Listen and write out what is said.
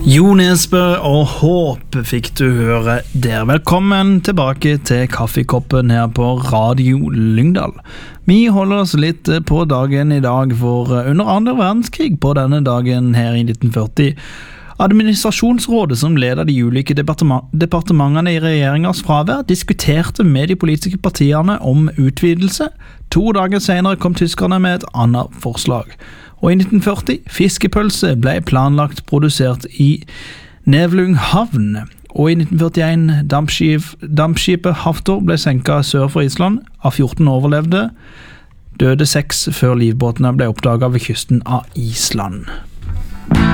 Jo Nesbø og Håp fikk du høre der. Velkommen tilbake til kaffekoppen her på Radio Lyngdal. Vi holder oss litt på dagen i dag, for under andre verdenskrig på denne dagen her i 1940, administrasjonsrådet som leder de ulike departementene i regjeringens fravær, diskuterte med de politiske partiene om utvidelse. 2 dager senere kom tyskerne med et annet forslag. Og i 1940, fiskepølse ble planlagt produsert i Nevlung havn. Og i 1941, dampskipet Haftor ble senket sør for Island. Av 14 overlevde, døde 6 før livbåtene ble oppdaget ved kysten av Island.